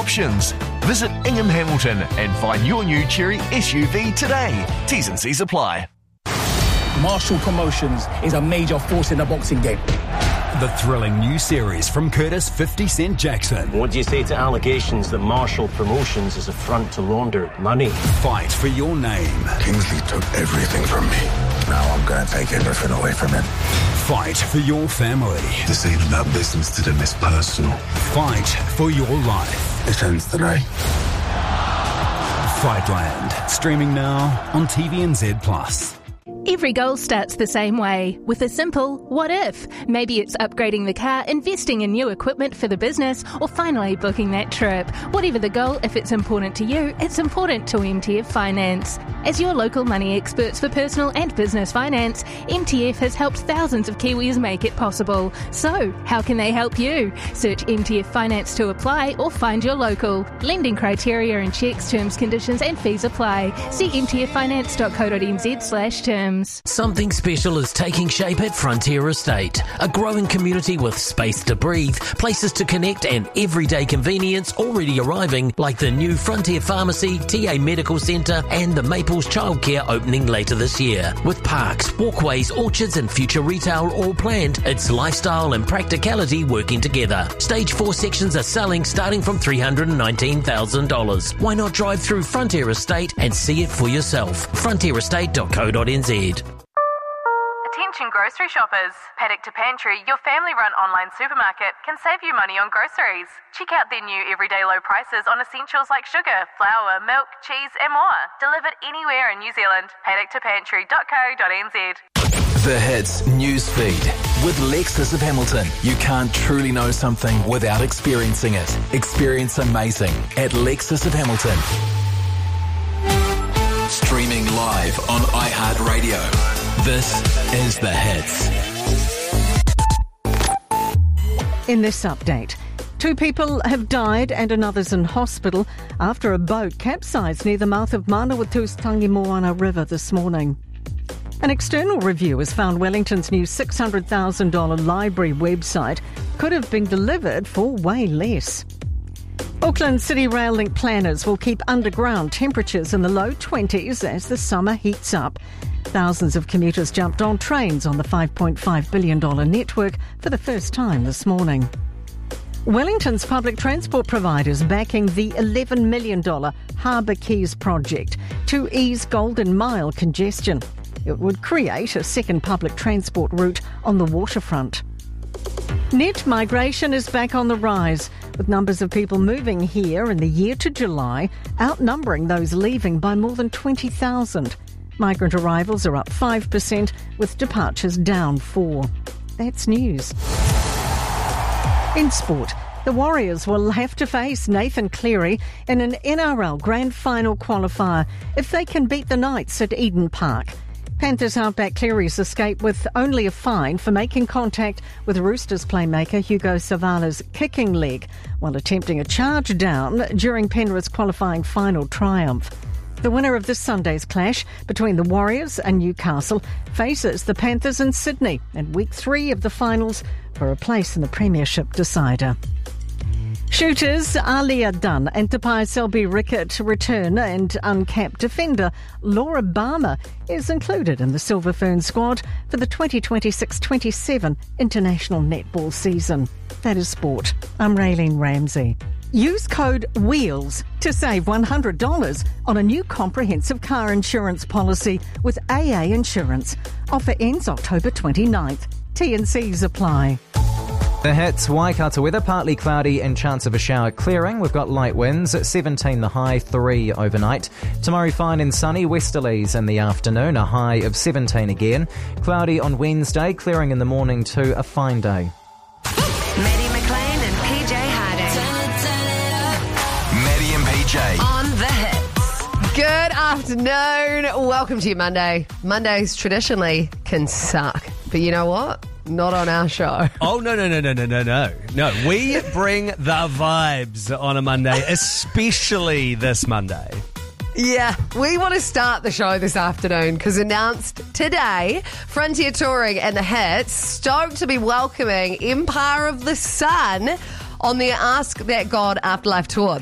options. Visit Ingham Hamilton and find your new Chery SUV today. T's and C's apply. Marshall Promotions is a major force in the boxing game. The thrilling new series from Curtis 50 Cent Jackson. What do you say to allegations that Marshall Promotions is a front to launder money? Fight for your name. Kingsley took everything from me. Now I'm going to take everything away from him. Fight for your family. This ain't about business to them, it's personal. Fight for your life. It ends today. Fightland. Streaming now on TVNZ+. Every goal starts the same way, with a simple what if. Maybe it's upgrading the car, investing in new equipment for the business, or finally booking that trip. Whatever the goal, if it's important to you, it's important to MTF Finance. As your local money experts for personal and business finance, MTF has helped thousands of Kiwis make it possible. So, how can they help you? Search MTF Finance to apply or find your local. Lending criteria and checks, terms, conditions and fees apply. See mtffinance.co.nz/terms. Something special is taking shape at Frontier Estate. A growing community with space to breathe, places to connect and everyday convenience already arriving, like the new Frontier Pharmacy, TA Medical Centre and the Maples Childcare opening later this year. With parks, walkways, orchards and future retail all planned, it's lifestyle and practicality working together. Stage 4 sections are selling starting from $319,000. Why not drive through Frontier Estate and see it for yourself? frontierestate.co.nz. Attention grocery shoppers. Paddock to Pantry, your family-run online supermarket, can save you money on groceries. Check out their new everyday low prices on essentials like sugar, flour, milk, cheese and more. Delivered anywhere in New Zealand. paddocktoPantry.co.nz. The Hits news feed with Lexus of Hamilton. You can't truly know something without experiencing it. Experience amazing at Lexus of Hamilton. Streaming live on iHeartRadio. This is The Hits. In this update, 2 people have died and another's in hospital after a boat capsized near the mouth of Manawatu's Tangimoana River this morning. An external review has found Wellington's new $600,000 library website could have been delivered for way less. Auckland City Rail Link planners will keep underground temperatures in the low 20s as the summer heats up. Thousands of commuters jumped on trains on the $5.5 billion network for the first time this morning. Wellington's public transport providers backing the $11 million Harbour Quays project to ease Golden Mile congestion. It would create a second public transport route on the waterfront. Net migration is back on the rise, with numbers of people moving here in the year to July outnumbering those leaving by more than 20,000. Migrant arrivals are up 5%, with departures down 4%. That's news. In sport, the Warriors will have to face Nathan Cleary in an NRL Grand Final qualifier if they can beat the Knights at Eden Park. Panthers halfback Cleary's escape with only a fine for making contact with Roosters playmaker Hugo Savala's kicking leg while attempting a charge down during Penrith's qualifying final triumph. The winner of this Sunday's clash between the Warriors and Newcastle faces the Panthers in Sydney in week 3 of the finals for a place in the Premiership decider. Shooters Alia Dunn and Tapai Selby Rickett return, and uncapped defender Laura Barmer is included in the Silver Fern squad for the 2026-27 international netball season. That is sport. I'm Raylene Ramsey. Use code WHEELS to save $100 on a new comprehensive car insurance policy with AA Insurance. Offer ends October 29th. T&Cs apply. The Hits, Waikato weather, partly cloudy and chance of a shower clearing. We've got light winds at 17 the high, 3 overnight. Tomorrow fine and sunny, westerlies in the afternoon, a high of 17 again. Cloudy on Wednesday, clearing in the morning to a fine day. Maddie McLean and PJ Harding. Maddie and PJ. On The Hits. Good afternoon. Welcome to your Monday. Mondays traditionally can suck. But you know what? Not on our show. Oh, no. No, we bring the vibes on a Monday, especially this Monday. Yeah, we want to start the show this afternoone because announced today, Frontier Touring and the Hits stoked to be welcoming Empire of the Sun on the Ask That God Afterlife tour.